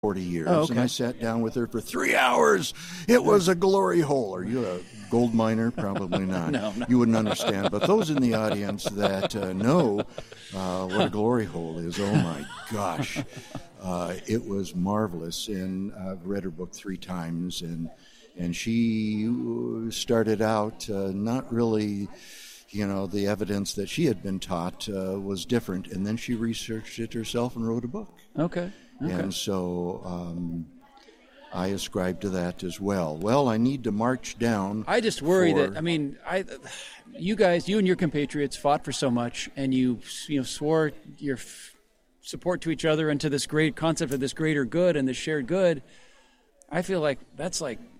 40 years, Oh, okay. and I sat down with her for 3 hours. It was a glory hole. Are you a gold miner? Probably not. No. You wouldn't understand. But those in the audience that know what a glory hole is, oh my gosh. It was marvelous, and I've read her book 3 times, and she started out not really, the evidence that she had been taught was different, and then she researched it herself and wrote a book. Okay. And so I ascribe to that as well. Well, I need to march down. I just worry you guys, you and your compatriots fought for so much, and you swore your support to each other and to this great concept of this greater good and this shared good. I feel like that's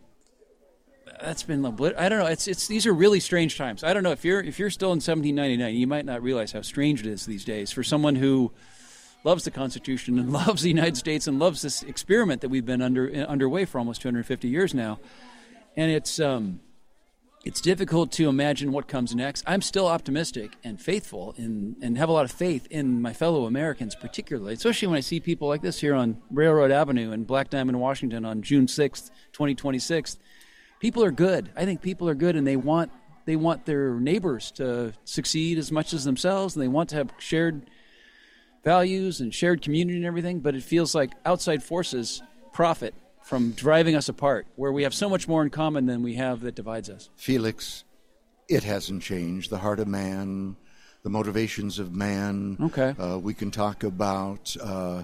been I don't know. It's these are really strange times. I don't know if you're still in 1799, you might not realize how strange it is these days for someone who loves the Constitution and loves the United States and loves this experiment that we've been underway for almost 250 years now. And it's difficult to imagine what comes next. I'm still optimistic and faithful and have a lot of faith in my fellow Americans, particularly, especially when I see people like this here on Railroad Avenue in Black Diamond, Washington on June 6th, 2026. People are good. I think people are good, and they want their neighbors to succeed as much as themselves, and they want to have shared values and shared community and everything, but it feels like outside forces profit from driving us apart, where we have so much more in common than we have that divides us. Felix, it hasn't changed. The heart of man, the motivations of man. Okay. We can talk about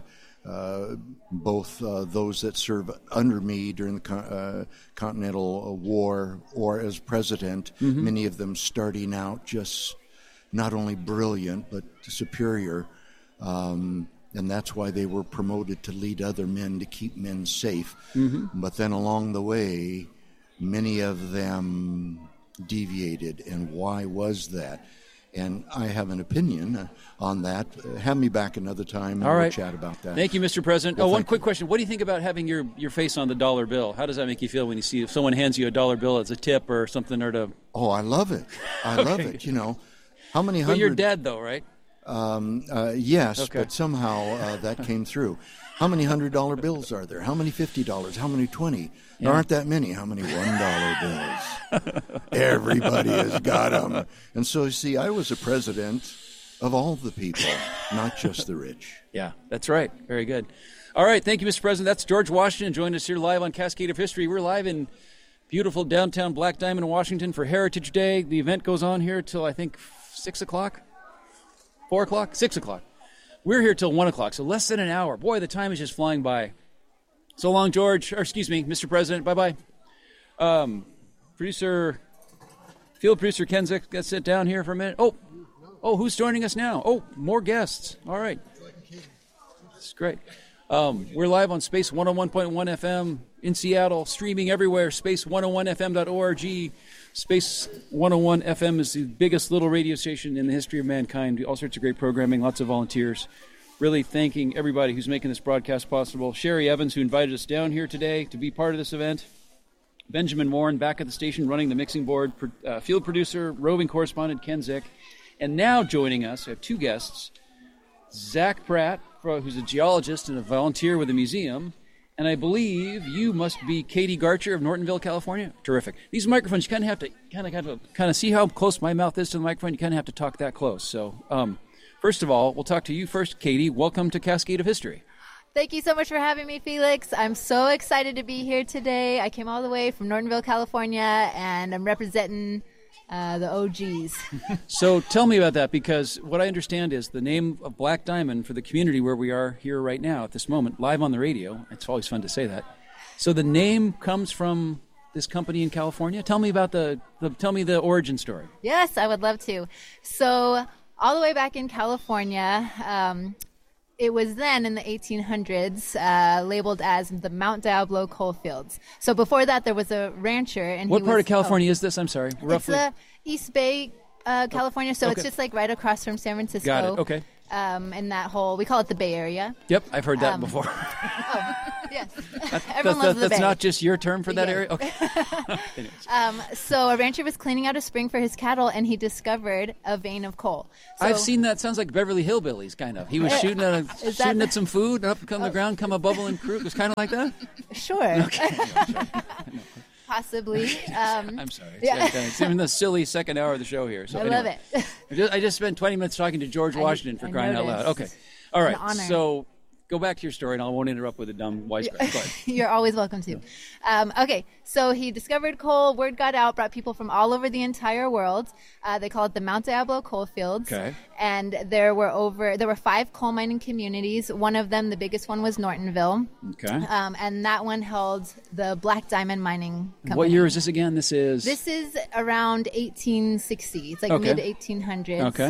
both those that serve under me during the Continental War or as president, many of them starting out just not only brilliant but superior. And that's why they were promoted to lead other men to keep men safe. But then along the way, many of them deviated. And why was that? And I have an opinion on that. Have me back another time and we'll chat about that. Thank you, Mr. President. One quick question. What do you think about having your face on the dollar bill? How does that make you feel when you see if someone hands you a dollar bill as a tip or something or to... Oh, I love it. I love it. How many hundred... But you're dead, though, right? Yes, but somehow that came through. How many $100 bills are there? How many $50? How many 20? There aren't that many. How many $1 bills? Everybody has got them. And so, you see, I was a president of all the people, not just the rich. Yeah, that's right. Very good. All right, thank you, Mr. President. That's George Washington joining us here live on Cascade of History. We're live in beautiful downtown Black Diamond, Washington for Heritage Day. The event goes on here till, I think, 6 o'clock? 4 o'clock? 6 o'clock. We're here till 1 o'clock, so less than an hour. Boy, the time is just flying by. So long, George. Or excuse me, Mr. President. Bye-bye. Field producer Ken Zick, let's sit down here for a minute. Oh, who's joining us now? Oh, more guests. All right. That's great. We're live on Space 101.1 FM in Seattle, streaming everywhere, space101fm.org. Space 101 FM is the biggest little radio station in the history of mankind. All sorts of great programming, lots of volunteers. Really thanking everybody who's making this broadcast possible. Sherry Evans, who invited us down here today to be part of this event. Benjamin Warren, back at the station running the mixing board. Field producer, roving correspondent Ken Zick. And now joining us, I have 2 guests. Zach Pratt, who's a geologist and a volunteer with the museum. And I believe you must be Katie Garcher of Nortonville, California. Terrific. These microphones, you kind of have to kind of see how close my mouth is to the microphone. You kind of have to talk that close. So, first of all, we'll talk to you first, Katie. Welcome to Cascade of History. Thank you so much for having me, Felix. I'm so excited to be here today. I came all the way from Nortonville, California, and I'm representing the OGs. So tell me about that, because what I understand is the name of Black Diamond for the community where we are here right now at this moment, live on the radio. It's always fun to say that. So the name comes from this company in California. Tell me about tell me the origin story. Yes, I would love to. So all the way back in California, it was then in the 1800s labeled as the Mount Diablo coal fields. So before that, there was a rancher. And what part of California is this? I'm sorry. Roughly. It's East Bay, California. So it's just like right across from San Francisco. Got it. Okay. And that whole, we call it the Bay Area. Yep, I've heard that before. Yes. Everyone loves the That's bay. not just your term for that Yeah. area? Okay. Anyways. So a rancher was cleaning out a spring for his cattle, and he discovered a vein of coal. So, I've seen that. Sounds like Beverly Hillbillies, kind of. He was shooting at some food, up come the ground, come a bubbling crude. It was kind of like that? Sure. Possibly. I'm sorry. Yeah. It's even the silly second hour of the show here. So I love anyway. it. I just spent 20 minutes talking to George Washington for I crying out loud. noticed. Okay. All right. An honor. So go back to your story, and I won't interrupt with a dumb wisecrack. Go ahead. You're always welcome to. Okay, so he discovered coal. Word got out, brought people from all over the entire world. They call it the Mount Diablo coal fields. Okay. And there were 5 coal mining communities. One of them, the biggest one, was Nortonville. Okay. And that one held the Black Diamond Mining Company. What year is this again? This is around 1860. It's like Okay. mid 1800s. Okay.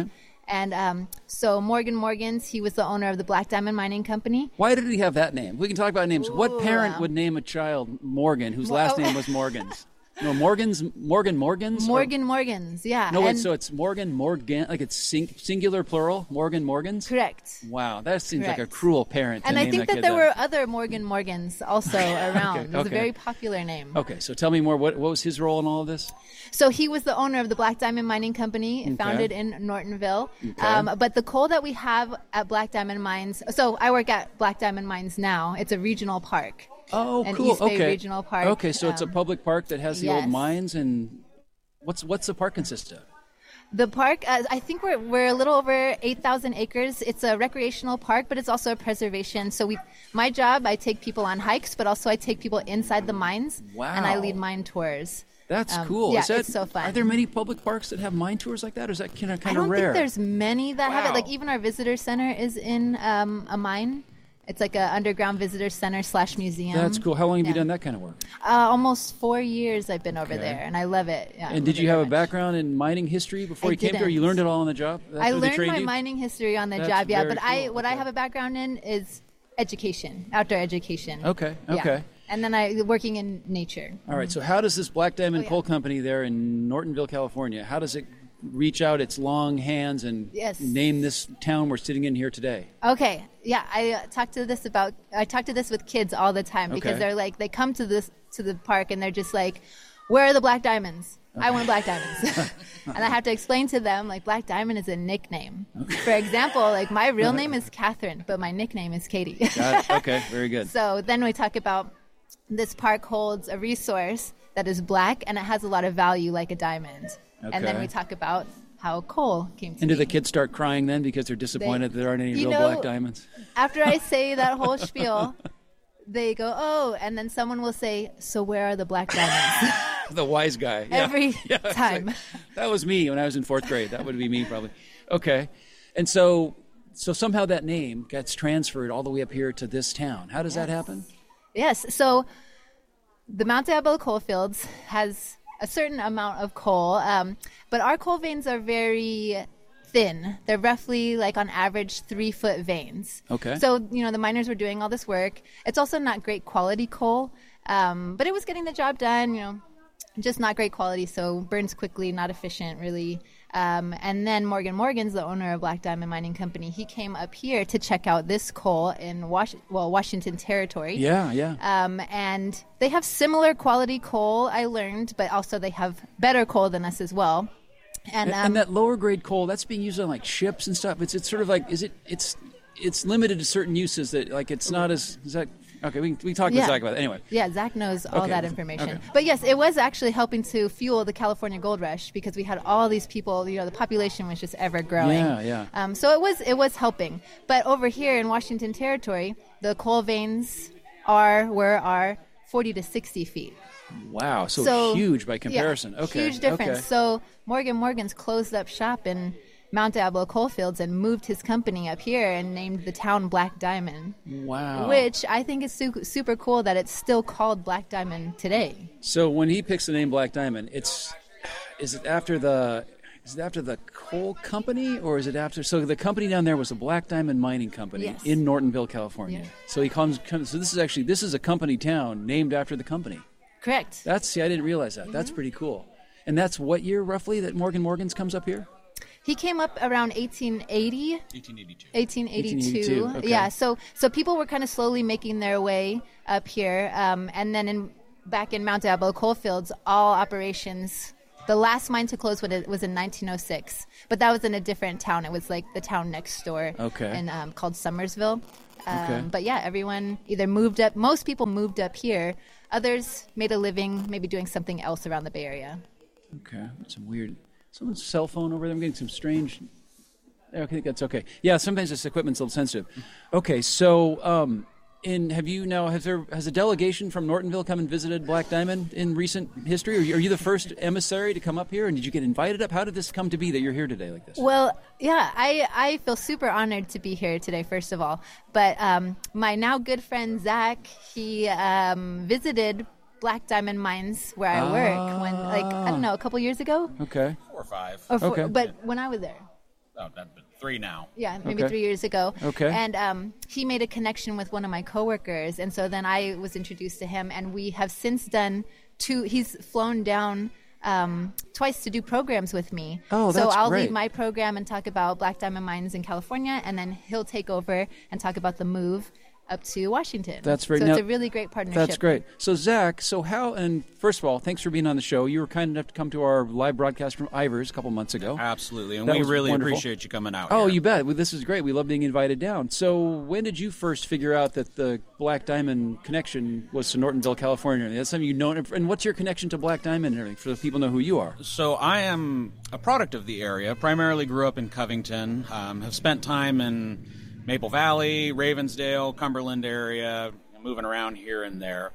And so Morgan Morgans, he was the owner of the Black Diamond Mining Company. Why did he have that name? We can talk about names. What Ooh. parent would name a child Morgan whose last name was Morgans? No, Morgans? Morgans? Morgan Morgans, yeah. No, wait, And- so it's Morgan, like it's singular, plural? Morgan Morgans? Correct. Wow, that seems like a Correct. cruel parent to And name I think that that kid there were other Morgan Morgans also around. It was okay. a very popular name. Okay, so tell me more. What was his role in all of this? So he was the owner of the Black Diamond Mining Company, founded in Nortonville. Okay. But the coal that we have at Black Diamond Mines, so I work at Black Diamond Mines now. It's a regional park. Oh, An cool. East Bay Okay. Regional Park. Okay, so it's a public park that has the old yes. mines, and what's the park consist of? The park, I think we're a little over 8,000 acres. It's a recreational park, but it's also a preservation. So my job, I take people on hikes, but also I take people inside the mines. Wow. And I lead mine tours. That's cool. Yeah, Is that, it's so fun. Are there many public parks that have mine tours like that, or is that kind I of don't rare? think there's many that have it. Wow. Like even our visitor center is in a mine. It's like an underground visitor center / museum. That's cool. How long have you Yeah. done that kind of work? Almost 4 years I've been over Okay. there, and I love it. Yeah, And did you have a background in mining history before I you came here? You didn't. learned it all on the job? That's I what they learned trained my you? mining history on the That's job, yeah. very But cool. what I Okay. have a background in is education, outdoor education. Okay, Yeah. okay. And then working in nature. All right, so how does this Black Diamond yeah. Coal Company there in Nortonville, California, how does it reach out its long hands and Yes. name this town we're sitting in here today? Okay, yeah, I talk to this with kids all the time because Okay. they're like, they come to the park and they're just like, where are the black diamonds? I want black diamonds. And I have to explain to them, like, Black Diamond is a nickname. For example, like, my real name is Catherine, but my nickname is Katie. Got it. Okay, very good. So then we talk about this park holds a resource that is black and it has a lot of value like a diamond. And then Okay. we talk about how coal came to And do be. the kids start crying then because they're disappointed that there aren't any You real know- black diamonds? After I say that whole spiel, they go, oh, and then someone will say, so where are the black diamonds? The wise guy. Yeah. Every Yeah, it's time. like- that was me when I was in 4th grade. That would be me probably. Okay. And so somehow that name gets transferred all the way up here to this town. How does that happen? Yes, so the Mount Diablo coalfields has a certain amount of coal, but our coal veins are very thin. They're roughly like on average 3-foot veins. Okay. So, the miners were doing all this work. It's also not great quality coal, but it was getting the job done, just not great quality, so burns quickly, not efficient really. And then Morgan Morgans, the owner of Black Diamond Mining Company, he came up here to check out this coal in Washington Territory. Yeah, yeah. And they have similar quality coal, I learned, but also they have better coal than us as well. And that lower grade coal, that's being used on like ships and stuff. It's sort of like, it's limited to certain uses that like it's not as, is that, okay, we can talk to Zach about it. Anyway. Yeah, Zach knows all Okay. that information. Okay. But yes, it was actually helping to fuel the California gold rush because we had all these people, the population was just ever growing. Yeah, yeah. So it was helping. But over here in Washington Territory, the coal veins were 40 to 60 feet. Wow, so huge by yeah, comparison. Okay. Huge difference. Okay. So Morgan Morgans closed up shop in Mount Diablo Coalfields and moved his company up here and named the town Black Diamond. Wow. Which I think is super cool that it's still called Black Diamond today. So when he picks the name Black Diamond, is it after the coal company, or is it after? So the company down there was the Black Diamond Mining Company Yes. in Nortonville, California. Yeah. So he comes. So this is a company town named after the company. Correct. I didn't realize that. That's pretty cool. And that's what year roughly that Morgan Morgans comes up here? He came up around 1880. 1882. 1882. Okay. Yeah, so people were kind of slowly making their way up here. And then back in Mount Diablo Coalfields, all operations. The last mine to close was in 1906, but that was in a different town. It was like the town next door, and called Summersville. But yeah, everyone either moved up. Most people moved up here. Others made a living, maybe doing something else around the Bay Area. Okay, that's weird. Someone's cell phone over there. I'm getting some strange. I think that's okay. Yeah, sometimes this equipment's a little sensitive. Okay, so. Has a delegation from Nortonville come and visited Black Diamond in recent history? Are you the first emissary to come up here? And did you get invited up? How did this come to be that you're here today like this? Well, yeah, I feel super honored to be here today, first of all. But my now good friend Zach, he visited Black Diamond Mines where I work when, I don't know, a couple years ago. Okay. 4 or 5. Okay. But when I was there. Oh, that's been 3 now. Yeah, maybe 3 years ago. Okay. And he made a connection with one of my coworkers, and so then I was introduced to him, and we have since done 2. He's flown down twice to do programs with me. Oh, that's So I'll great. lead my program and talk about Black Diamond Mines in California, and then he'll take over and talk about the move up to Washington. That's very. So now, it's a really great partnership. That's great. So Zach, and first of all, thanks for being on the show. You were kind enough to come to our live broadcast from Ivers a couple months ago. Absolutely, and That we was really wonderful. appreciate you coming out. Oh, here. you bet. Well, this is great. We love being invited down. So when did you first figure out that the Black Diamond connection was to Nortonville, California? That's something you know. And what's your connection to Black Diamond and everything, for the people know who you are? So I am a product of the area. Primarily grew up in Covington. Have spent time in Maple Valley, Ravensdale, Cumberland area, moving around here and there.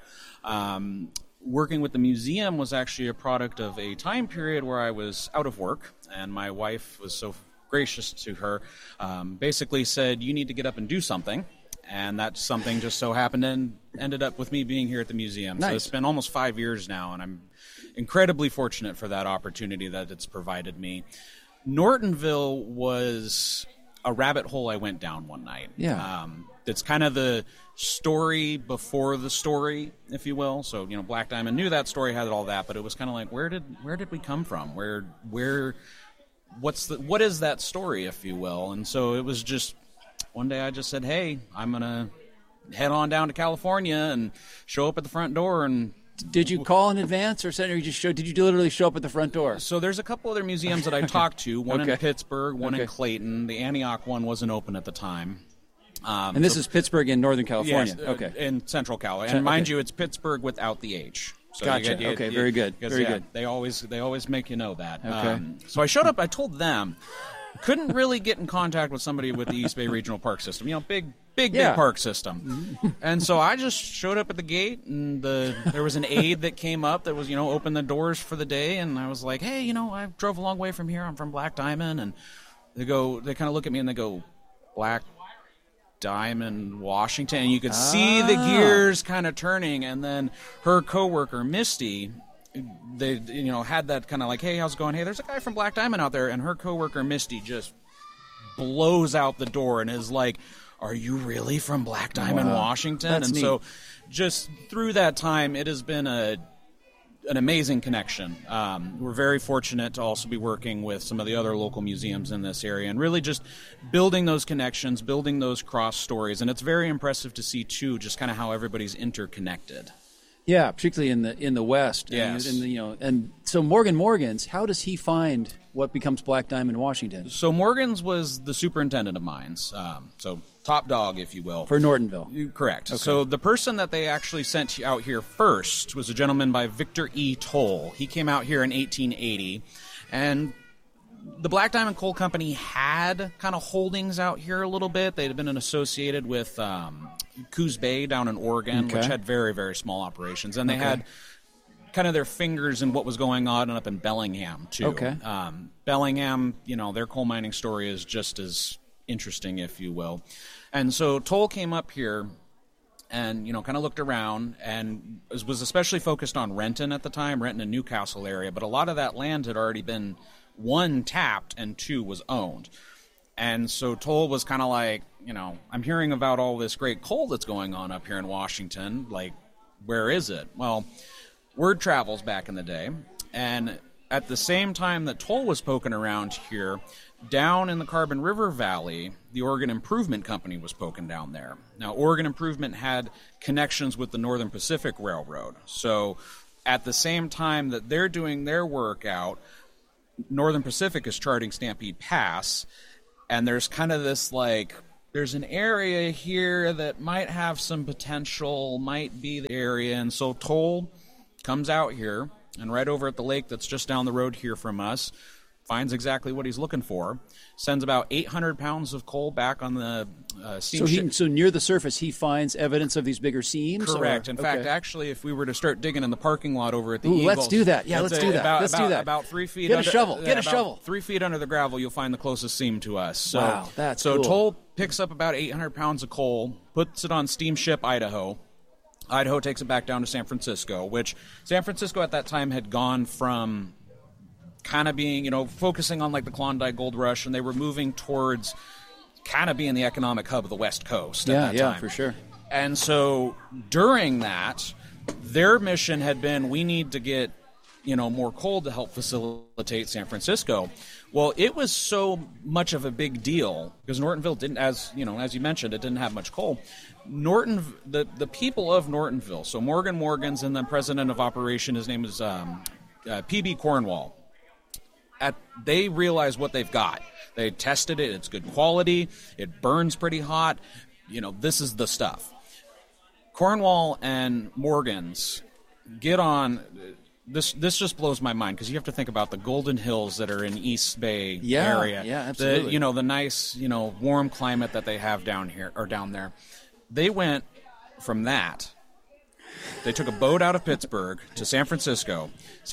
Working with the museum was actually a product of a time period where I was out of work, and my wife was so gracious to her, basically said, you need to get up and do something. And that something just so happened and ended up with me being here at the museum. Nice. So it's been almost 5 years now, and I'm incredibly fortunate for that opportunity that it's provided me. Nortonville was a rabbit hole I went down one night. Yeah. It's kind of the story before the story, if you will. So, Black Diamond knew that story, had all that, but it was kind of like, where did we come from? What is that story, if you will? And so it was just one day I just said, hey, I'm going to head on down to California and show up at the front door. And Did you call in advance, or did you literally show up at the front door? so there's a couple other museums that I talked to, one Okay. in Pittsburgh, one Okay. in Clayton. The Antioch one wasn't open at the time. And this is Pittsburgh in Northern California. Yes, Okay. in Central Cali. And mind okay. you, it's Pittsburgh without the H. So Gotcha. Okay, very good. because, Very yeah, good. They always make you know that. Okay. So I showed up. I told them. Couldn't really get in contact with somebody with the East Bay Regional Park System. Big Yeah. park system. And so I just showed up at the gate, and there was an aide that came up that was, opened the doors for the day, and I was like, hey, I drove a long way from here. I'm from Black Diamond, and they kind of look at me and they go, Black Diamond, Washington, and you could see the gears kind of turning, and then her coworker Misty, they had that kind of like, hey, how's it going? Hey, there's a guy from Black Diamond out there, and her coworker Misty just blows out the door and is like, are you really from Black Diamond, Washington? That's and neat. so just through that time, it has been an amazing connection. We're very fortunate to also be working with some of the other local museums in this area and really just building those connections, building those cross stories. And it's very impressive to see, too, just kind of how everybody's interconnected. Yeah, particularly in the West. Yes. And so Morgan's, how does he find what becomes Black Diamond Washington? So Morgan's was the superintendent of mines, so top dog, if you will. For Nortonville. Correct. So the person that they actually sent out here first was a gentleman by Victor E. Toll. He came out here in 1880, and the Black Diamond Coal Company had kind of holdings out here a little bit. They'd been associated with Coos Bay down in Oregon, which had very, very small operations. And they had kind of their fingers in what was going on up in Bellingham, too. Okay. Bellingham, their coal mining story is just as interesting, if you will. And so Toll came up here and, kind of looked around and was especially focused on Renton at the time, Renton and Newcastle area. But a lot of that land had already been, 1, tapped, and 2, was owned. And so Toll was kind of like, I'm hearing about all this great coal that's going on up here in Washington. Like, where is it? Well, word travels back in the day. And at the same time that Toll was poking around here, down in the Carbon River Valley, the Oregon Improvement Company was poking down there. Now, Oregon Improvement had connections with the Northern Pacific Railroad. So at the same time that they're doing their work out, Northern Pacific is charting Stampede Pass, and there's kind of this, like, there's an area here that might have some potential, might be the area, and so Toll comes out here, and right over at the lake that's just down the road here from us, finds exactly what he's looking for, sends about 800 pounds of coal back on the steamship. So near the surface, he finds evidence of these bigger seams? Correct. In fact, actually, if we were to start digging in the parking lot over at the Eagles... let's do that. Yeah, let's do that. Let's do that. About 3 feet... Get a shovel. Get a shovel. 3 feet under the gravel, you'll find the closest seam to us. So, wow, that's cool. So Toll picks up about 800 pounds of coal, puts it on steamship Idaho. Idaho takes it back down to San Francisco, which San Francisco at that time had gone from kind of being, focusing on like the Klondike Gold Rush, and they were moving towards kind of being the economic hub of the West Coast at that time. Yeah, for sure. And so during that, their mission had been, we need to get, more coal to help facilitate San Francisco. Well, it was so much of a big deal because Nortonville didn't, as you mentioned, it didn't have much coal. The people of Nortonville, so Morgan Morgans and the president of operation, his name is P.B. Cornwall. They realize what they've got. They tested it. It's good quality. It burns pretty hot. This is the stuff. Cornwall and Morgans get on. This just blows my mind because you have to think about the Golden Hills that are in East Bay area. Yeah, absolutely. The nice, warm climate that they have down here or down there. They went from that. They took a boat out of Pittsburgh to San Francisco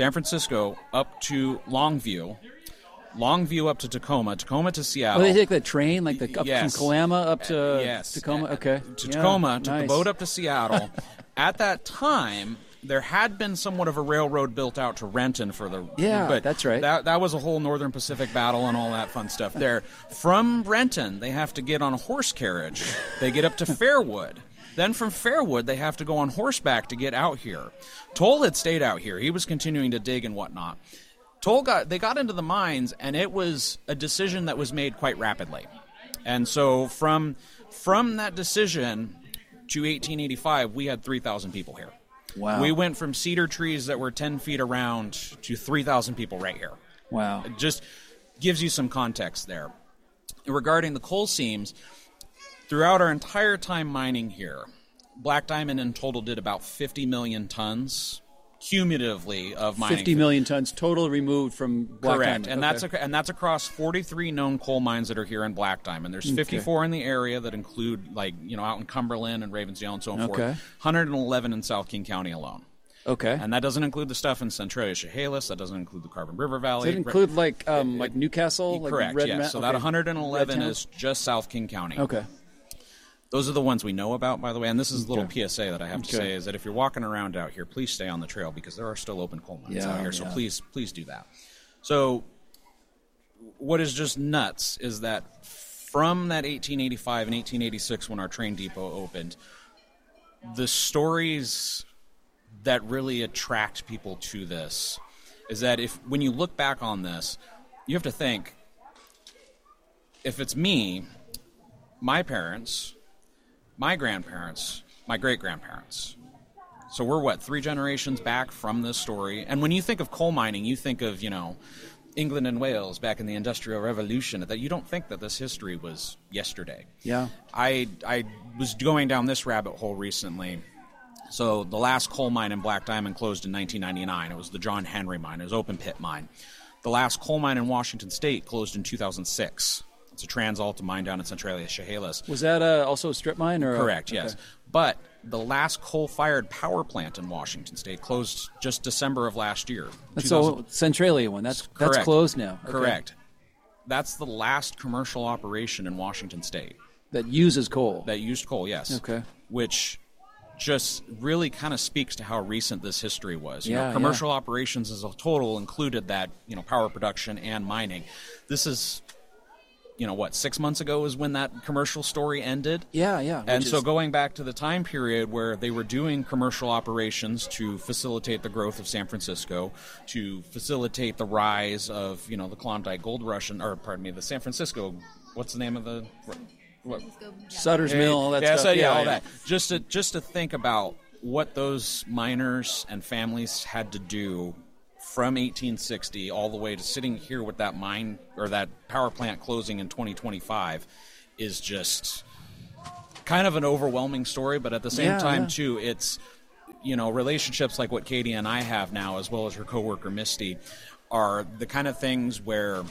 up to Longview up to Tacoma to Seattle. Oh, they take that train, like up yes. from Kalama up to yes. Tacoma? Okay. To Tacoma, took nice. the boat up to Seattle. At that time, there had been somewhat of a railroad built out to Renton for the... Yeah, but that's right. That was a whole Northern Pacific battle and all that fun stuff there. From Renton, they have to get on a horse carriage. They get up to Fairwood. Then from Fairwood, they have to go on horseback to get out here. Toll had stayed out here. He was continuing to dig and whatnot. They got into the mines, and it was a decision that was made quite rapidly. And so from that decision to 1885, we had 3,000 people here. Wow. We went from cedar trees that were 10 feet around to 3,000 people right here. Wow. It just gives you some context there. Regarding the coal seams, throughout our entire time mining here, Black Diamond in total did about 50 million tons cumulatively of mining. 50 million tons total removed from Black Correct. Diamond. And that's across 43 known coal mines that are here in Black Diamond. There's 54 in the area that include, out in Cumberland and Ravensdale and so forth. 111 in South King County alone. Okay. And that doesn't include the stuff in Centralia, Chehalis. That doesn't include the Carbon River Valley. Does it include like Newcastle? Correct, like yes. So that 111 is just South King County. Okay. Those are the ones we know about, by the way. And this is a little PSA that I have to say is that if you're walking around out here, please stay on the trail because there are still open coal mines out here. So please do that. So what is just nuts is that from that 1885 and 1886 when our train depot opened, the stories that really attract people to this is that when you look back on this, you have to think, if it's me, my parents, my grandparents, my great-grandparents. So we're, 3 generations back from this story? And when you think of coal mining, you think of, England and Wales back in the Industrial Revolution. That you don't think that this history was yesterday. Yeah. I was going down this rabbit hole recently. So the last coal mine in Black Diamond closed in 1999. It was the John Henry mine. It was an open pit mine. The last coal mine in Washington State closed in 2006. It's a TransAlta mine down in Centralia, Chehalis. Was that also a strip mine? Or Correct, yes. But the last coal-fired power plant in Washington State closed just December of last year. So Centralia one, that's closed now. Okay. Correct. That's the last commercial operation in Washington State. That uses coal. That used coal, yes. Okay. Which just really kind of speaks to how recent this history was. Commercial operations as a total included that, power production and mining. This is 6 months ago is when that commercial story ended. Yeah. And so going back to the time period where they were doing commercial operations to facilitate the growth of San Francisco, to facilitate the rise of, the Klondike Gold Rush, the San Francisco, what's the name of the... What? Sutter's Mill, all that stuff. All that. Just to think about what those miners and families had to do from 1860 all the way to sitting here with that mine or that power plant closing in 2025 is just kind of an overwhelming story. But at the same time, too, it's, relationships like what Katie and I have now, as well as her coworker Misty, are the kind of things where,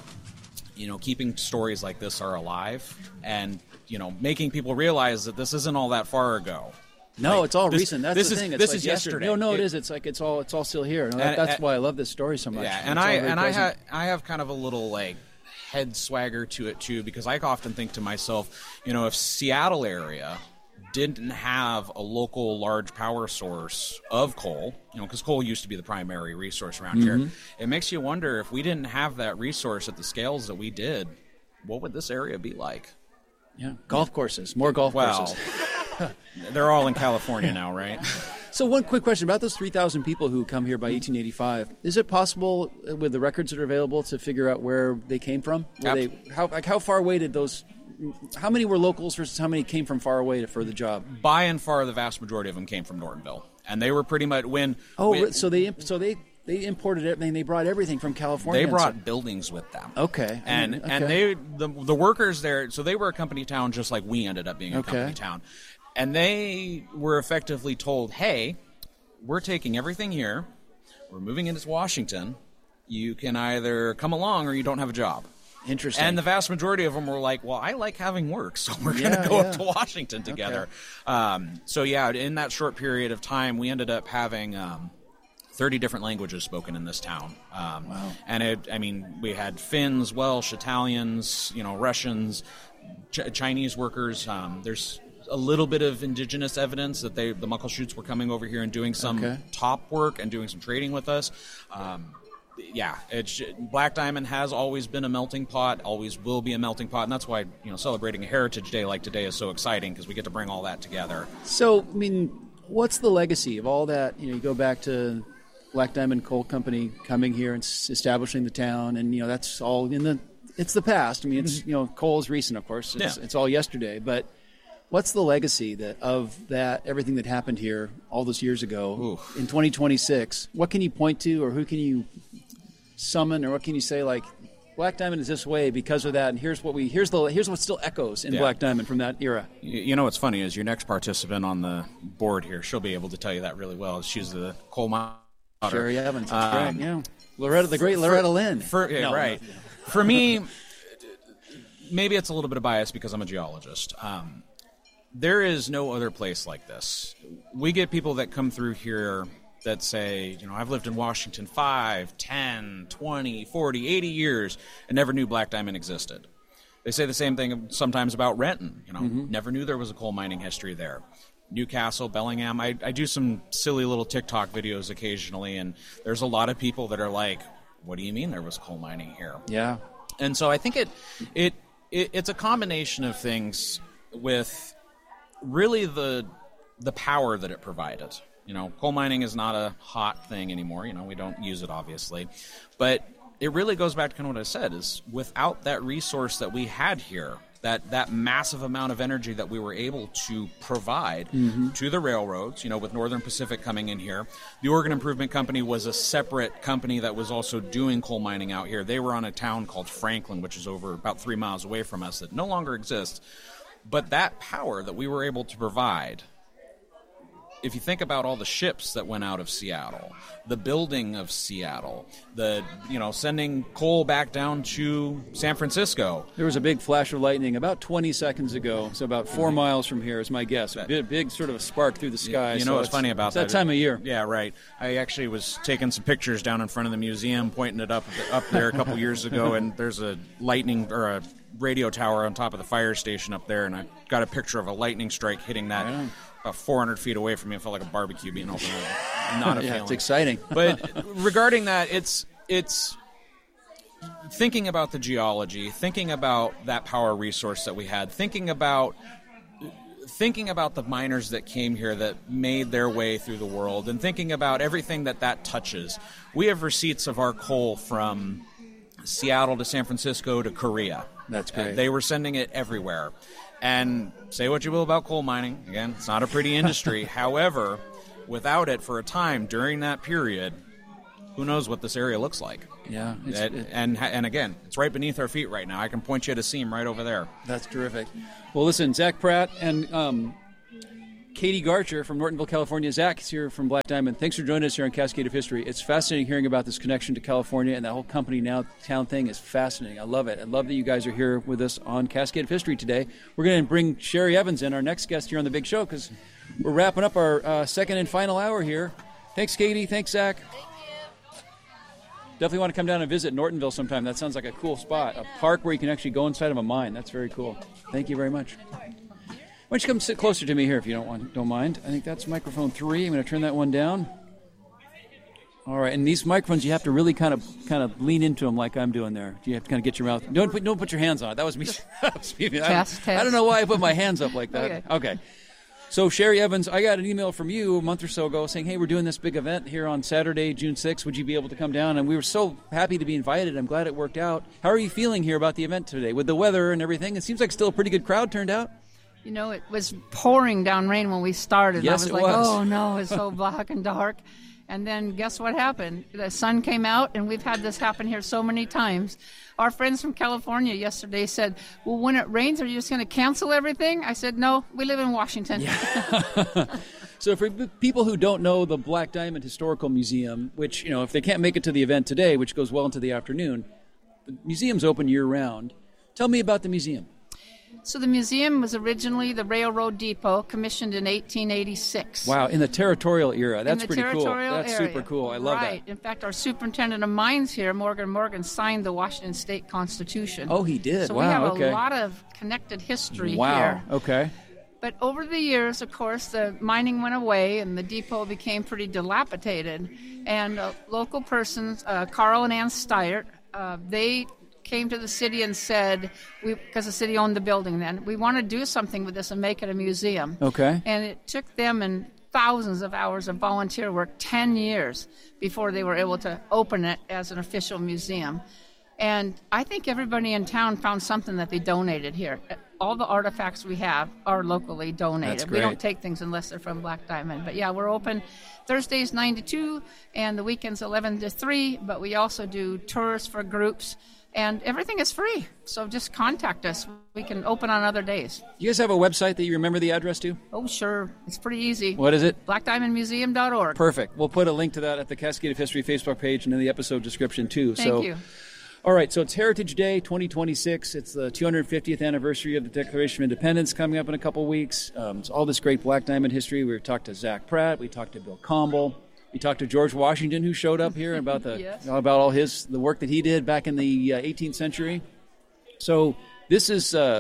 keeping stories like this are alive and, making people realize that this isn't all that far ago. No, it's all recent. That's the thing. This is yesterday. No, it is. It's like it's all still here. That's why I love this story so much. Yeah, and I have kind of a little head swagger to it too, because I often think to myself, if Seattle area didn't have a local large power source of coal, because coal used to be the primary resource around here, it makes you wonder, if we didn't have that resource at the scales that we did, what would this area be like? Yeah, golf courses, more golf courses. They're all in California now, right? So one quick question about those 3,000 people who come here by 1885. Is it possible, with the records that are available, to figure out where they came from? How far away did those... How many were locals versus how many came from far away for the job? By and far, the vast majority of them came from Nortonville, and they were pretty much So they imported everything. They brought everything from California. They brought buildings with them. Okay, and the workers there. So they were a company town, just like we ended up being a company town, and they were effectively told, "Hey, we're taking everything here. We're moving into Washington. You can either come along or you don't have a job." Interesting. And the vast majority of them were like, well, I like having work, so we're going to go up to Washington together. Okay. In that short period of time, we ended up having 30 different languages spoken in this town. Wow. And we had Finns, Welsh, Italians, Russians, Chinese workers. There's a little bit of indigenous evidence that the Muckleshoots were coming over here and doing some top work and doing some trading with us. Black Diamond has always been a melting pot, always will be a melting pot, and that's why celebrating a Heritage Day like today is so exciting, because we get to bring all that together. So, what's the legacy of all that? You go back to Black Diamond Coal Company coming here and establishing the town, and that's all it's the past. It's coal is recent, of course. It's all yesterday, but what's the legacy of everything that happened here all those years ago in 2026? What can you point to, or who can you summon, or what can you say, like, Black Diamond is this way because of that, and here's what still echoes in Black Diamond from that era? What's funny is your next participant on the board here, she'll be able to tell you that really well. She's the coal miner. Sherry Evans, that's right. Yeah, the great Loretta Lynn. Right. For me, maybe it's a little bit of bias because I'm a geologist. There is no other place like this. We get people that come through here that say, I've lived in Washington 5, 10, 20, 40, 80 years and never knew Black Diamond existed. They say the same thing sometimes about Renton. Never knew there was a coal mining history there. Newcastle, Bellingham. I do some silly little TikTok videos occasionally, and there's a lot of people that are like, what do you mean there was coal mining here? Yeah. And so I think it's a combination of things with really the power that it provided. Coal mining is not a hot thing anymore. We don't use it, obviously. But it really goes back to kind of what I said, is without that resource that we had here, that massive amount of energy that we were able to provide to the railroads, with Northern Pacific coming in here. The Oregon Improvement Company was a separate company that was also doing coal mining out here. They were on a town called Franklin, which is over about 3 miles away from us, that no longer exists. But that power that we were able to provide, if you think about all the ships that went out of Seattle, the building of Seattle, sending coal back down to San Francisco. There was a big flash of lightning about 20 seconds ago, so about 4 miles from here is my guess. A big sort of a spark through the sky. What's funny about that? It's that time of year. Yeah, right. I actually was taking some pictures down in front of the museum, pointing it up there a couple years ago, and there's a lightning or a radio tower on top of the fire station up there, and I got a picture of a lightning strike hitting that. Right. About 400 feet away from me. It felt like a barbecue being opened. Not a feeling. It's exciting. But regarding that, it's thinking about the geology, thinking about that power resource that we had, thinking about the miners that came here that made their way through the world, and thinking about everything that touches. We have receipts of our coal from Seattle to San Francisco to Korea. That's great. They were sending it everywhere. And say what you will about coal mining. Again, it's not a pretty industry. However, without it for a time during that period, who knows what this area looks like. Yeah. And again, it's right beneath our feet right now. I can point you at a seam right over there. That's terrific. Well, listen, Zach Pratt and Katie Garcher from Nortonville, California. Zach is here from Black Diamond. Thanks for joining us here on Cascade of History. It's fascinating hearing about this connection to California, and that whole company now town thing is fascinating. I love it. I love that you guys are here with us on Cascade of History today. We're going to bring Sherry Evans in, our next guest here on the big show, because we're wrapping up our second and final hour here. Thanks, Katie. Thanks, Zach. Definitely want to come down and visit Nortonville sometime. That sounds like a cool spot. A park where you can actually go inside of a mine. That's very cool. Thank you very much. Why don't you come sit closer to me here if you don't mind. I think that's microphone 3. I'm going to turn that one down. All right, and these microphones, you have to really kind of lean into them like I'm doing there. You have to kind of get your mouth. Don't put your hands on it. That was me. Test. I don't know why I put my hands up like that. Okay. So, Sherry Evans, I got an email from you a month or so ago saying, hey, we're doing this big event here on Saturday, June 6th. Would you be able to come down? And we were so happy to be invited. I'm glad it worked out. How are you feeling here about the event today with the weather and everything? It seems like still a pretty good crowd turned out. You know, it was pouring down rain when we started. Yes, I was like, oh, no, it's so black and dark. And then guess what happened? The sun came out, and we've had this happen here so many times. Our friends from California yesterday said, well, when it rains, are you just going to cancel everything? I said, no, we live in Washington. Yeah. So for people who don't know the Black Diamond Historical Museum, which, you know, if they can't make it to the event today, which goes well into the afternoon, the museum's open year-round. Tell me about the museum. So the museum was originally the railroad depot, commissioned in 1886. Wow, in the territorial era. That's pretty cool. That's area. Super cool. I love that. Right. In fact, our superintendent of mines here, Morgan, signed the Washington State Constitution. Oh, he did? So wow, we have okay. a lot of connected history here. Wow, okay. But over the years, of course, the mining went away and the depot became pretty dilapidated. And local persons, Carl and Ann Steyert, they came to the city and said, because the city owned the building then, we want to do something with this and make it a museum. Okay. And it took them and thousands of hours of volunteer work, 10 years, before they were able to open it as an official museum. And I think everybody in town found something that they donated here. All the artifacts we have are locally donated. That's great. We don't take things unless they're from Black Diamond. But yeah, we're open Thursdays 9 to 2 and the weekends 11 to 3. But we also do tours for groups. And everything is free, so just contact us. We can open on other days. You guys have a website that you remember the address to? Oh, sure. It's pretty easy. What is it? BlackDiamondMuseum.org. Perfect. We'll put a link to that at the Cascade of History Facebook page and in the episode description, too. Thank you. All right, so it's Heritage Day 2026. It's the 250th anniversary of the Declaration of Independence coming up in a couple weeks. It's all this great Black Diamond history. We talked to Zach Pratt. We talked to Bill Comble. We talked to George Washington, who showed up here, about Yes. about all the work that he did back in the 18th century. So this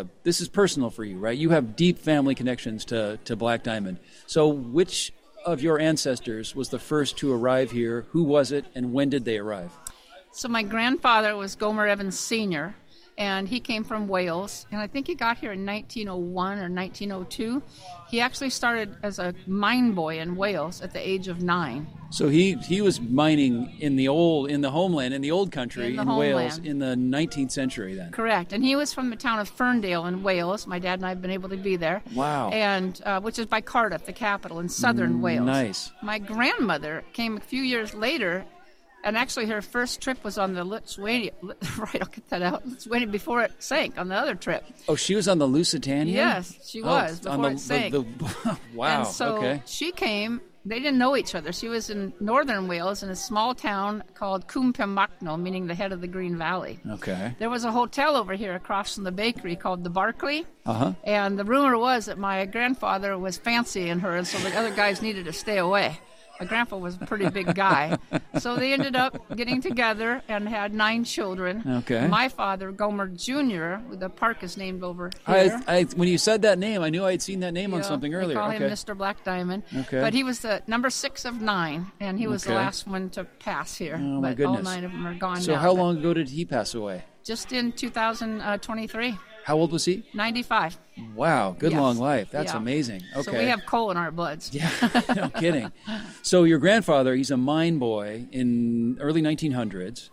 is personal for you, right? You have deep family connections to Black Diamond. So which of your ancestors was the first to arrive here? Who was it, and when did they arrive? So my grandfather was Gomer Evans Sr., and he came from Wales, and I think he got here in 1901 or 1902. He actually started as a mine boy in Wales at the age of 9. So he was mining in the homeland, in the old country, in Wales, homeland. in the 19th century then. Correct, and he was from the town of Ferndale in Wales. My dad and I have been able to be there. Wow. And which is by Cardiff, the capital, in southern Wales. Nice. My grandmother came a few years later. And actually, her first trip was on the Lithuania. Right, I'll get that out. Lithuania before it sank on the other trip. Oh, she was on the Lusitania? Yes, she was before it sank. Wow. And so okay. she came. They didn't know each other. She was in northern Wales in a small town called Cwm Pemachno, meaning the head of the Green Valley. Okay. There was a hotel over here across from the bakery called the Barclay. Uh-huh. And the rumor was that my grandfather was fancying her, and so the other guys needed to stay away. My grandpa was a pretty big guy. So they ended up getting together and had 9 children. Okay. My father, Gomer Jr., the park is named over here. When you said that name, I knew I'd seen that name on Yeah, something earlier. We call him Okay. Mr. Black Diamond. Okay. But he was the number 6 of 9, and he was the Okay. last one to pass here. Oh, my but all goodness. 9 of them are gone So now. how but long ago did he pass away? Just in 2023, How old was he? 95. Wow, good Yes. long life. That's Yeah. amazing. Okay. So we have coal in our bloods. Yeah, no kidding. So your grandfather, he's a mine boy in early 1900s.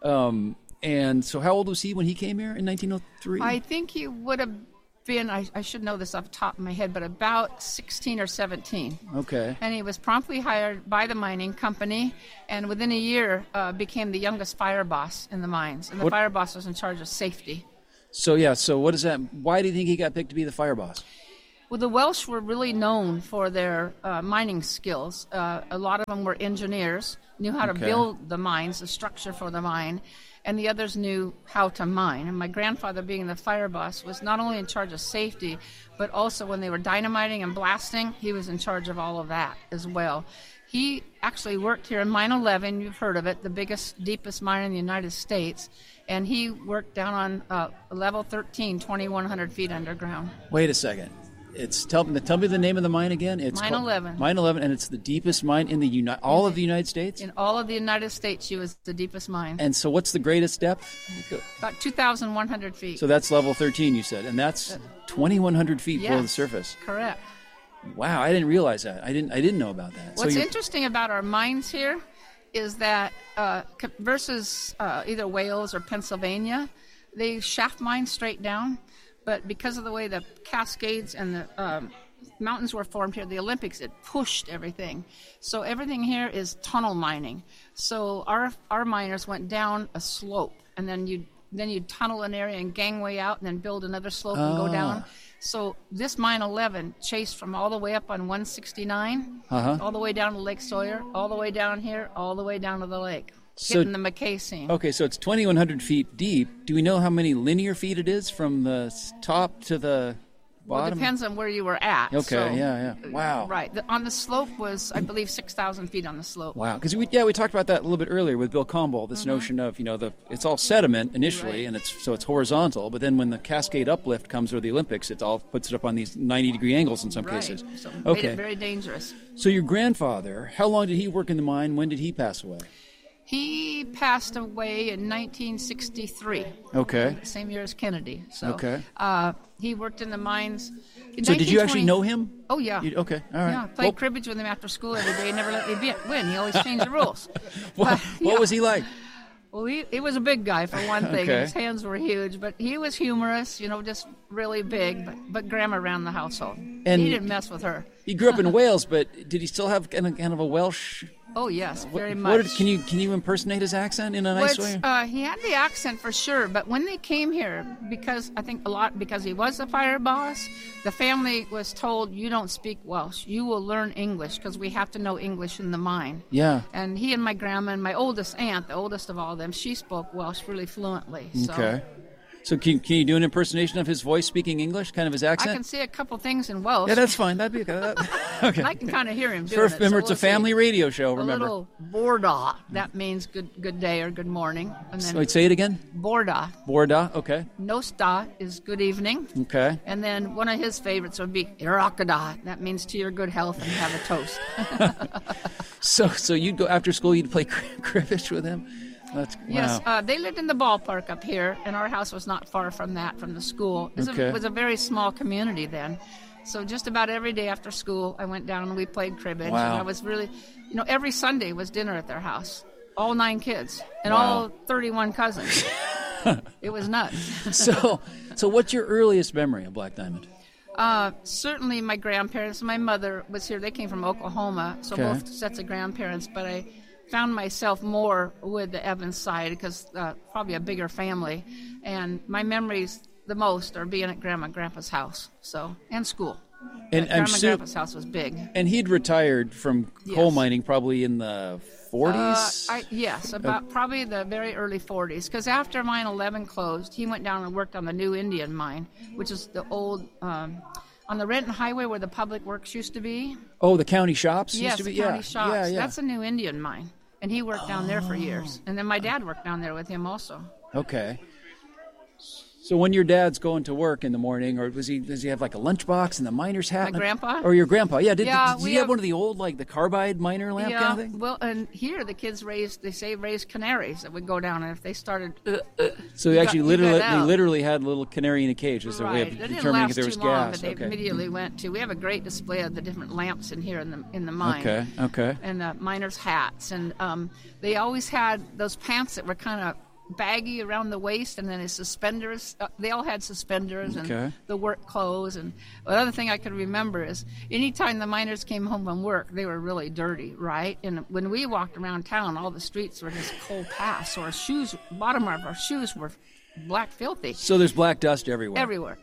And so how old was he when he came here in 1903? I think he would have been, I should know this off the top of my head, but about 16 or 17. Okay. And he was promptly hired by the mining company, and within a year became the youngest fire boss in the mines. And the fire boss was in charge of safety. So what is that? Why do you think he got picked to be the fire boss? Well, the Welsh were really known for their mining skills. A lot of them were engineers, knew how to Okay. build the mines, the structure for the mine, and the others knew how to mine. And my grandfather, being the fire boss, was not only in charge of safety, but also when they were dynamiting and blasting, he was in charge of all of that as well. He actually worked here in Mine 11, you've heard of it, the biggest, deepest mine in the United States, and he worked down on level 13, 2,100 feet underground. Wait a second. Tell me the name of the mine again. It's Mine called 11. Mine 11, and it's the deepest mine in all of the United States. In all of the United States, she was the deepest mine. And so, what's the greatest depth? About 2,100 feet. So that's level 13, you said, and that's 2,100 feet below the Yes, surface. Correct. Wow, I didn't realize that. I didn't know about that. What's so interesting about our mines here is that versus either Wales or Pennsylvania, they shaft mine straight down, but because of the way the Cascades and the mountains were formed here, the Olympics, it pushed everything. So everything here is tunnel mining. So our miners went down a slope, and then you'd tunnel an area and gangway out, and then build another slope and go down. So this Mine 11 chased from all the way up on 169, all the way down to Lake Sawyer, all the way down here, all the way down to the lake, hitting the McKay seam. Okay, so it's 2,100 feet deep. Do we know how many linear feet it is from the top to the Well, it bottom? depends on where you were at. Okay, So, yeah. Wow. Right. On the slope was, I believe, 6,000 feet on the slope. Wow, because we talked about that a little bit earlier with Bill Comble. This notion of it's all sediment initially, Right. and it's horizontal, but then when the Cascade uplift comes or the Olympics, it all puts it up on these 90-degree angles in some Right. cases. So made Okay, it very dangerous. so your grandfather, how long did he work in the mine? When did he pass away? He passed away in 1963. Okay. Same year as Kennedy. So, Okay. he worked in the mines. In So did you actually 1920 know him? Oh, yeah. Okay, all right. Yeah, played cribbage with him after school every day. Never let me win. He always changed the rules. What Yeah. was he like? Well, he was a big guy, for one thing. Okay. His hands were huge, but he was humorous, just really big. But Grandma ran the household. And- he didn't mess with her. He grew up in Wales, but did he still have kind of a Welsh? Oh, yes, very What much. can you impersonate his accent in a nice way? He had the accent for sure, but when they came here, because he was a fire boss, the family was told, you don't speak Welsh. You will learn English because we have to know English in the mine. Yeah. And he and my grandma and my oldest aunt, the oldest of all of them, she spoke Welsh really fluently. So Okay. So can you do an impersonation of his voice speaking English, kind of his I accent? can say a couple things in Welsh. Yeah, that's fine. That'd be okay. Okay. I can kind of hear him doing it. Remember, so it's a we'll see. family radio show. A Remember. little borda, that means good day or good morning. And then Wait, say it again. borda, Borda. Okay. nosta is good evening. Okay. And then one of his favorites would be irakada, that means to your good health and have a toast. So you'd go after school. You'd play cribbage with him. That's Yes, wow. they lived in the ballpark up here, and our house was not far from the school. Okay. It was a very small community then. So just about every day after school, I went down and we played cribbage. Wow. And I was really, every Sunday was dinner at their house. All 9 kids and Wow. all 31 cousins. It was nuts. So what's your earliest memory of Black Diamond? Certainly my grandparents. My mother was here. They came from Oklahoma, so Okay. both sets of grandparents. But I found myself more with the Evans side because probably a bigger family. And my memories the most are being at Grandma and Grandpa's house, and school. And Grandma and Grandpa's house was big. And he'd retired from coal Yes. mining probably in the 40s. Yes, about probably the very early 40s. Because after Mine 11 closed, he went down and worked on the new Indian mine, which is the old on the Renton Highway where the Public Works used to be. Oh, the county shops Yes, used to be? the county yeah. shops. Yeah, yeah. That's a New Indian mine. And he worked down there for years. And then my dad worked down there with him also. Okay. So when your dad's going to work in the morning, or does he have like a lunchbox and the miner's hat? My grandpa? Or your grandpa? Yeah. Did we he have one of the old, like the carbide miner lamp kind of thing? Well, and here the kids raised canaries that would go down, and if they started, So they actually you got out. literally had a little canary in a cage. As a way right? of It didn't determining last if there was too long, gas. but they immediately went to. We have a great display of the different lamps in here in the mine. Okay. And the miners' hats, and they always had those pants that were kind of baggy around the waist, and then his suspenders. They all had suspenders and the work clothes. And another thing I could remember is anytime the miners came home from work, they were really dirty, right? And when we walked around town, all the streets were just coal paths, so our shoes, bottom of our shoes were black filthy. So there's black dust everywhere. Everywhere.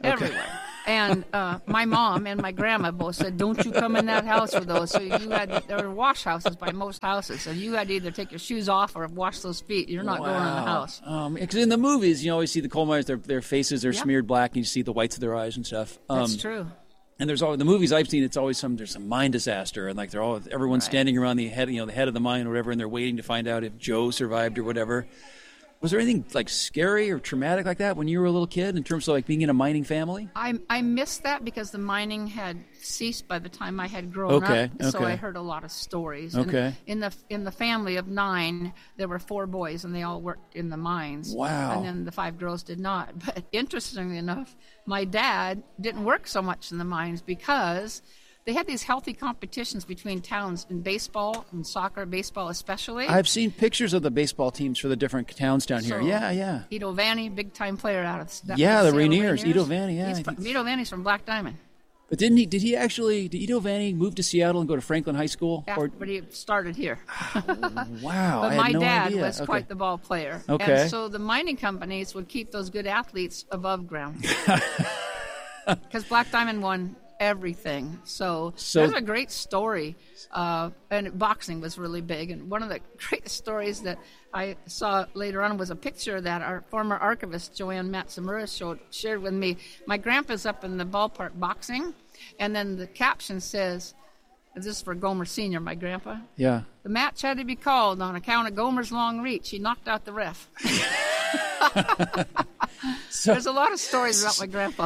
And my mom and my grandma both said, "Don't you come in that house with those." So there were wash houses by most houses, and you had to either take your shoes off or wash those feet. You're not going in the house. Because in the movies, you always see the coal miners; their faces are smeared black, and you see the whites of their eyes and stuff. That's true. And there's always the movies I've seen. It's always there's some mine disaster, and like everyone's standing around the head of the mine or whatever, and they're waiting to find out if Joe survived or whatever. Was there anything like scary or traumatic like that when you were a little kid in terms of like being in a mining family? I missed that because the mining had ceased by the time I had grown up. So I heard a lot of stories. Okay. And in the family of 9, there were 4 boys, and they all worked in the mines. Wow. And then the 5 girls did not. But interestingly enough, my dad didn't work so much in the mines because they had these healthy competitions between towns in baseball and soccer, baseball especially. I've seen pictures of the baseball teams for the different towns down here. So, Yeah. Ito Vanny, big-time player out of that. The Rainiers. Ito Vanny, Ito Vanny's from Black Diamond. But did Ito Vanny move to Seattle and go to Franklin High School? But he started here. Wow. But I my had no dad idea. was quite the ball player. Okay. And so the mining companies would keep those good athletes above ground. Because Black Diamond won everything. So there's a great story. And boxing was really big. And one of the great stories that I saw later on was a picture that our former archivist, Joanne Matsumura, shared with me. My grandpa's up in the ballpark boxing, and then the caption says, this is for Gomer Sr., my grandpa. Yeah. The match had to be called on account of Gomer's long reach. He knocked out the ref. There's a lot of stories about my grandpa.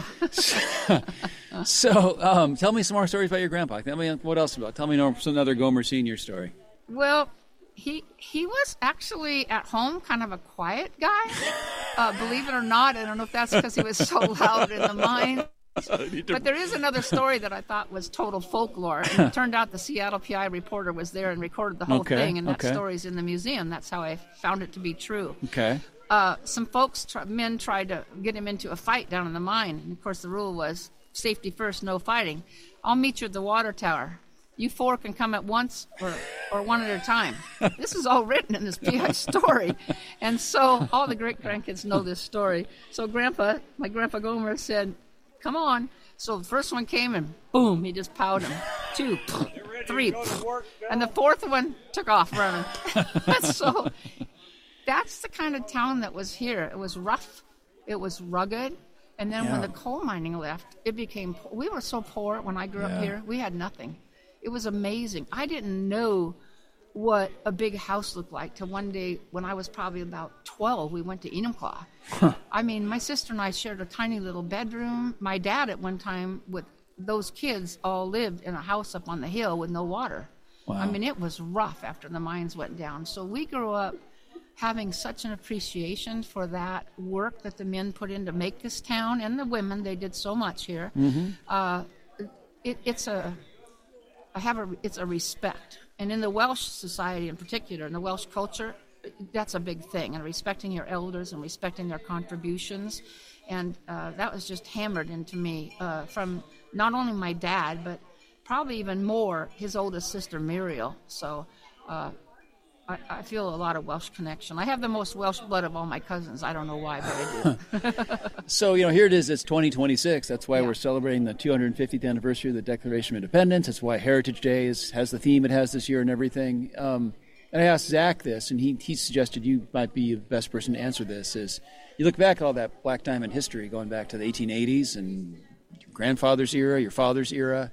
So tell me some more stories about your grandpa. Tell me what else about. Tell me another Gomer Sr. story. Well, he was actually at home kind of a quiet guy. Believe it or not, I don't know if that's because he was so loud in the mine. But there is another story that I thought was total folklore. And it turned out the Seattle PI reporter was there and recorded the whole thing, and that story's in the museum. That's how I found it to be true. Okay. Some men tried to get him into a fight down in the mine. And, of course, the rule was safety first, no fighting. I'll meet you at the water tower. You 4 can come at once or one at a time. This is all written in this PI story. And so all the great-grandkids know this story. So my Grandpa Gomer said, come on. So the first one came and boom, he just powed him. 2, 3, and the 4th one took off running. So that's the kind of town that was here. It was rough. It was rugged. And then when the coal mining left, it became, we were so poor when I grew up here. We had nothing. It was amazing. I didn't know what a big house looked like till one day when I was probably about 12, we went to Enumclaw. I mean, my sister and I shared a tiny little bedroom. My dad at one time with those kids all lived in a house up on the hill with no water. Wow. I mean, it was rough after the mines went down. So we grew up having such an appreciation for that work that the men put in to make this town, and the women, they did so much here. Mm-hmm. It's a respect. And in the Welsh society in particular, in the Welsh culture, that's a big thing, and respecting your elders and respecting their contributions. And that was just hammered into me from not only my dad, but probably even more his oldest sister, Muriel. So I feel a lot of Welsh connection. I have the most Welsh blood of all my cousins. I don't know why, but I do. So, here it is. It's 2026. That's why we're celebrating the 250th anniversary of the Declaration of Independence. That's why Heritage Day has the theme it has this year and everything. And I asked Zach this, and he suggested you might be the best person to answer this, is you look back at all that Black Diamond history going back to the 1880s and grandfather's era, your father's era.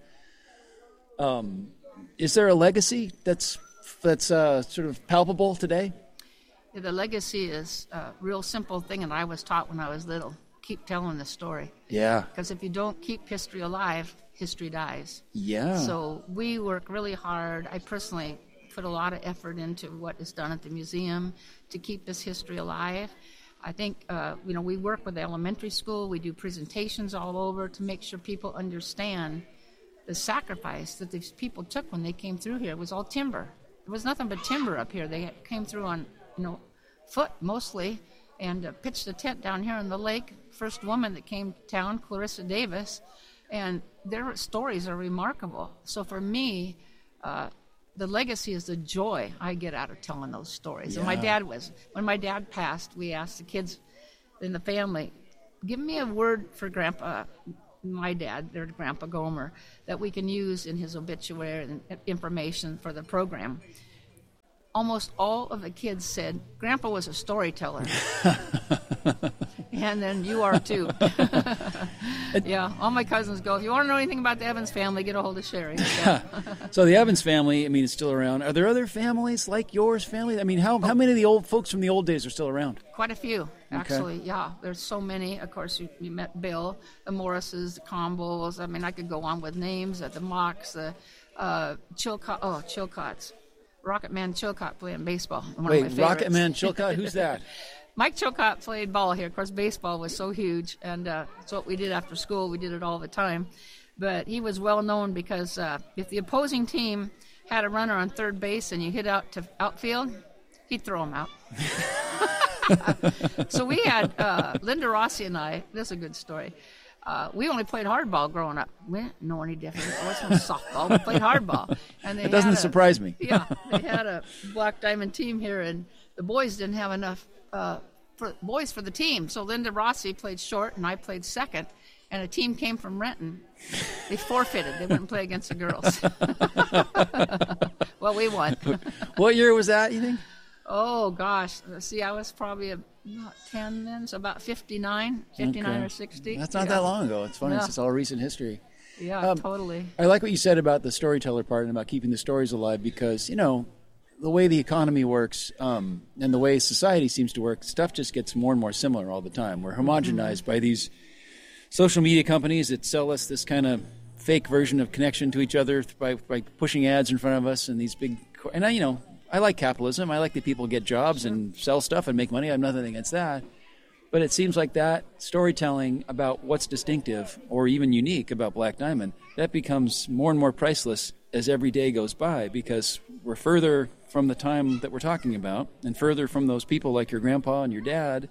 Is there a legacy that's sort of palpable today? Yeah, the legacy is a real simple thing, and I was taught when I was little. Keep telling the story. Yeah. Because if you don't keep history alive, history dies. Yeah. So we work really hard. I personally put a lot of effort into what is done at the museum to keep this history alive. I think, we work with the elementary school. We do presentations all over to make sure people understand the sacrifice that these people took when they came through here. It was all timber. There was nothing but timber up here. They came through on, foot mostly, and pitched a tent down here on the lake. First woman that came to town, Clarissa Davis, and their stories are remarkable. So for me, the legacy is the joy I get out of telling those stories. Yeah. And when my dad passed, we asked the kids in the family, give me a word for Grandpa, my dad, their Grandpa Gomer, that we can use in his obituary and information for the program. Almost all of the kids said, Grandpa was a storyteller. And then you are too. Yeah, all my cousins go, if you want to know anything about the Evans family, get a hold of Sherry. So the Evans family, is still around. Are there other families like yours family? How many of the old folks from the old days are still around? Quite a few, actually, yeah. There's so many. Of course, you met Bill, the Morrises, the Combles. I could go on with names, the Mocks, the Chilcotts. Rocket Man Chilcott playing baseball. Wait, Rocket Man Chilcott? Who's that? Mike Chilcott played ball here. Of course, baseball was so huge, and it's what we did after school. We did it all the time. But he was well known because if the opposing team had a runner on third base and you hit out to outfield, he'd throw him out. So we had Linda Rossi and I. This is a good story. We only played hardball growing up. We didn't know any different. It wasn't softball. We played hardball. And it doesn't surprise me. Yeah, they had a Black Diamond team here, and the boys didn't have enough boys for the team. So Linda Rossi played short, and I played second. And a team came from Renton. They forfeited. They wouldn't play against the girls. Well, we won. What year was that, you think? Oh, gosh. See, I was probably not 10 then, so about 59 okay. Or 60. That's not that long ago. It's funny. Yeah. It's just all recent history. Yeah, totally. I like what you said about the storyteller part and about keeping the stories alive because, the way the economy works and the way society seems to work, stuff just gets more and more similar all the time. We're homogenized by these social media companies that sell us this kind of fake version of connection to each other by pushing ads in front of us and these big... And I like capitalism. I like that people get jobs and sell stuff and make money. I have nothing against that. But it seems like that storytelling about what's distinctive or even unique about Black Diamond, that becomes more and more priceless as every day goes by because we're further from the time that we're talking about and further from those people like your grandpa and your dad.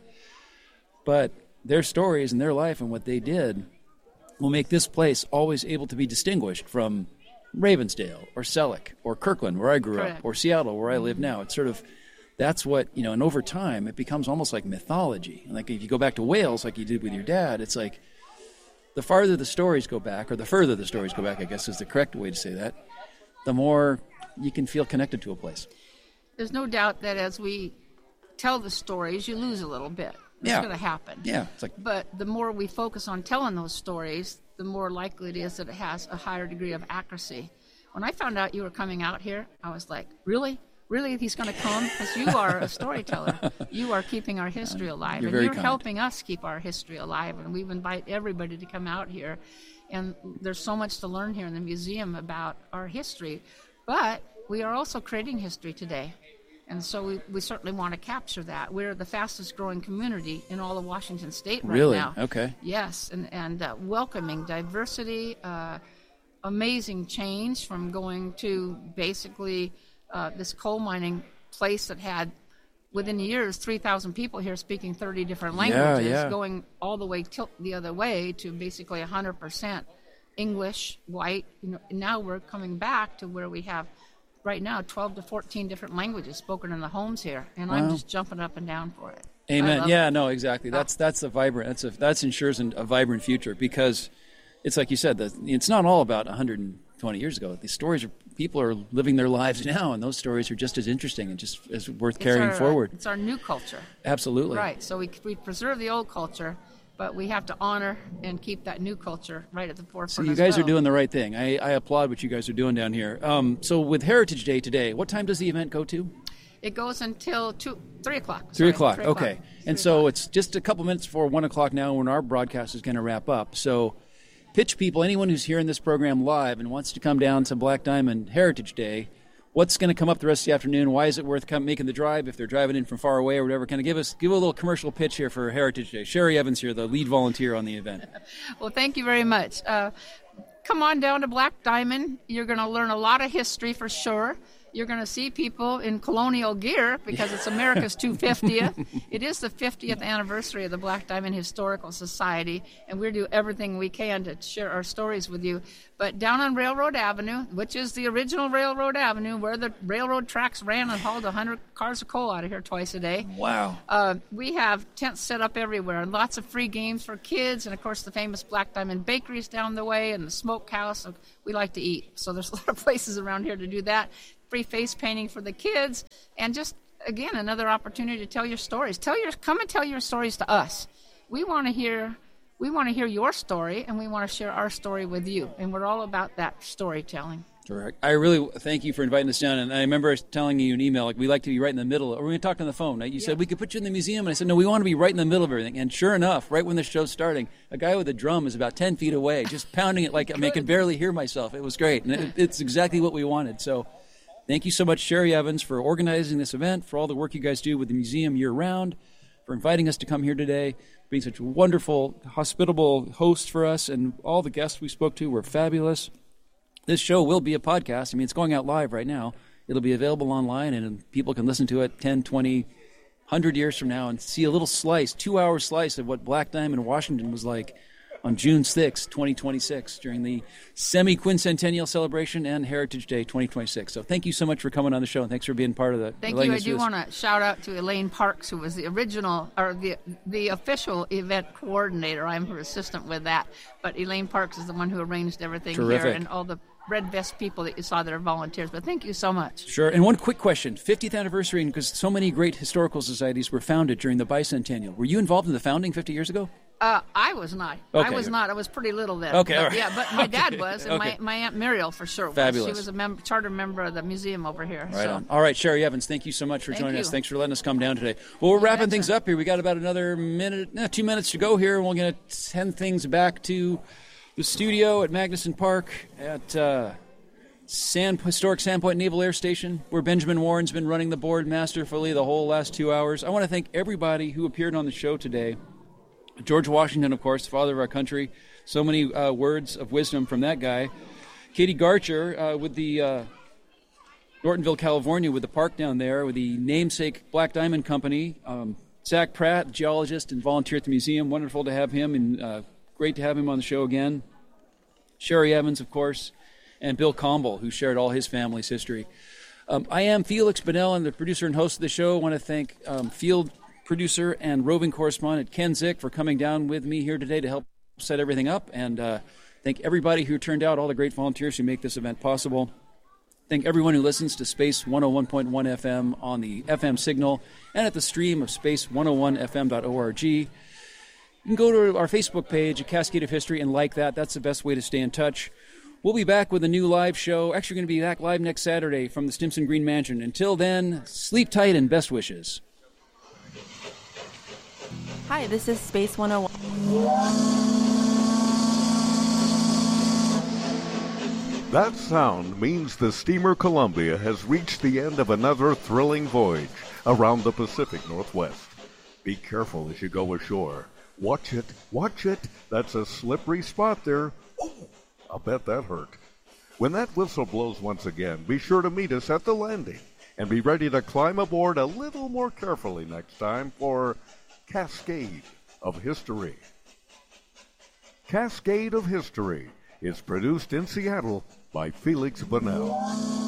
But their stories and their life and what they did will make this place always able to be distinguished from Ravensdale or Selleck or Kirkland, where I grew Correct. up, or Seattle, where I live now. It's sort of, that's what, and over time, it becomes almost like mythology. Like if you go back to Wales, like you did with your dad, it's like the farther the stories go back, or the further the stories go back, I guess is the correct way to say that, the more you can feel connected to a place. There's no doubt that as we tell the stories, you lose a little bit. It's going to happen. Yeah. But the more we focus on telling those stories, the more likely it is that it has a higher degree of accuracy. When I found out you were coming out here, I was like, really? Really, he's going to come? Because you are a storyteller. You are keeping our history alive. You're helping us keep our history alive. And we invite everybody to come out here. And there's so much to learn here in the museum about our history. But we are also creating history today. And so we certainly want to capture that. We're the fastest growing community in all of Washington State right now. Really? Okay. Yes, and welcoming diversity, amazing change from going to basically this coal mining place that had, within years, 3,000 people here speaking 30 different languages, going all the way the other way to basically 100% English, white. Now we're coming back to where we have right now 12 to 14 different languages spoken in the homes here, and I'm just jumping up and down for it. Amen. Yeah, no, exactly. That's a vibrant. That ensures a vibrant future because it's like you said. It's not all about 120 years ago. These stories people are living their lives now, and those stories are just as interesting and just as worth carrying forward. It's our new culture. Absolutely. Right. So we preserve the old culture, but we have to honor and keep that new culture right at the forefront. So you guys are doing the right thing. I applaud what you guys are doing down here. So with Heritage Day today, what time does the event go to? It goes until 3 o'clock. 3 o'clock, okay. And so it's just a couple minutes before 1 o'clock now when our broadcast is going to wrap up. So pitch people, anyone who's hearing this program live and wants to come down to Black Diamond Heritage Day, what's going to come up the rest of the afternoon? Why is it worth making the drive if they're driving in from far away or whatever? Kind of give a little commercial pitch here for Heritage Day. Sherry Evans here, the lead volunteer on the event. Well, thank you very much. Come on down to Black Diamond. You're going to learn a lot of history for sure. You're going to see people in colonial gear because it's America's 250th. It is the 50th anniversary of the Black Diamond Historical Society, and we'll do everything we can to share our stories with you. But down on Railroad Avenue, which is the original Railroad Avenue, where the railroad tracks ran and hauled 100 cars of coal out of here twice a day. Wow. We have tents set up everywhere and lots of free games for kids, and, of course, the famous Black Diamond Bakery is down the way and the smokehouse. We like to eat, so there's a lot of places around here to do that. Free face painting for the kids, and just, again, another opportunity to tell your stories. Come and tell your stories to us. We want to hear your story, and we want to share our story with you, and we're all about that storytelling. Correct. I really thank you for inviting us down, and I remember telling you an email, like, we like to be right in the middle, or we're going to talk on the phone. Right? You said we could put you in the museum, and I said, no, we want to be right in the middle of everything. And sure enough, right when the show's starting, a guy with a drum is about 10 feet away, just pounding it like I can barely hear myself. It was great, and it's exactly what we wanted. So thank you so much, Sherry Evans, for organizing this event, for all the work you guys do with the museum year-round, for inviting us to come here today, being such a wonderful, hospitable host for us, and all the guests we spoke to were fabulous. This show will be a podcast. I mean, it's going out live right now. It'll be available online, and people can listen to it 10, 20, 100 years from now and see a little slice, 2-hour slice of what Black Diamond Washington was like on June 6, 2026, during the semi-quincentennial celebration and Heritage Day 2026. So thank you so much for coming on the show, and thanks for being part of the... Thank you. I do want to shout out to Elaine Parks, who was the original, or the official event coordinator. I'm her assistant with that. But Elaine Parks is the one who arranged everything here, and all the red vest people that you saw that are volunteers. But thank you so much. Sure. And one quick question. 50th anniversary, because so many great historical societies were founded during the bicentennial. Were you involved in the founding 50 years ago? I was not. Okay. I was not. I was pretty little then. Okay, but, all right. Yeah, but my dad was, and Okay. my Aunt Muriel for sure was. Fabulous. She was a charter member of the museum over here. Right on. All right, Sherry Evans, thank you so much for joining us. you. Thanks for letting us come down today. Well, we're wrapping things up here. We got about another 2 minutes to go here, and we're going to send things back to the studio at Magnuson Park at historic Sandpoint Naval Air Station, where Benjamin Warren's been running the board masterfully the whole last 2 hours. I want to thank everybody who appeared on the show today. George Washington, of course, the father of our country. So many words of wisdom from that guy. Katie Garcher with the Nortonville, California, with the park down there, with the namesake Black Diamond Company. Zach Pratt, geologist and volunteer at the museum. Wonderful to have him, and great to have him on the show again. Sherry Evans, of course, and Bill Comble, who shared all his family's history. I am Felix Bonnell, and the producer and host of the show. I want to thank field producer and roving correspondent Ken Zick for coming down with me here today to help set everything up, and thank everybody who turned out, all the great volunteers who make this event possible. Thank everyone who listens to Space 101.1 FM on the FM signal and at the stream of space101fm.org. You can go to our Facebook page, A Cascade of History, and like that. That's the best way to stay in touch. We'll be back with a new live show. Actually, going to be back live next Saturday from the Stimson Green Mansion. Until then, sleep tight and best wishes. Hi, this is Space 101. That sound means the steamer Columbia has reached the end of another thrilling voyage around the Pacific Northwest. Be careful as you go ashore. Watch it, watch it. That's a slippery spot there. Oh, I'll bet that hurt. When that whistle blows once again, be sure to meet us at the landing and be ready to climb aboard a little more carefully next time for Cascade of History. Cascade of History is produced in Seattle by Felix Bonnell.